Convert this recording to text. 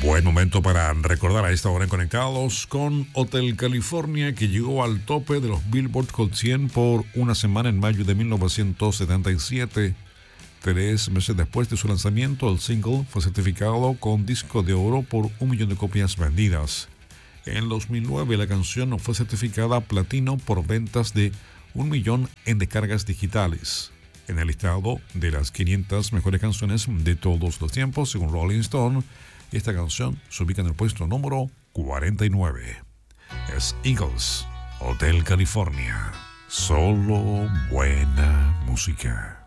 Buen momento para recordar a esta hora en Conectados con Hotel California, que llegó al tope de los Billboard Hot 100 por una semana en mayo de 1977. 3 meses después de su lanzamiento, el single fue certificado con disco de oro por 1 millón de copias vendidas. En 2009, la canción fue certificada platino por ventas de 1 millón en descargas digitales. En el listado de las 500 mejores canciones de todos los tiempos, según Rolling Stone, esta canción se ubica en el puesto número 49. Es Eagles, Hotel California. Solo buena música.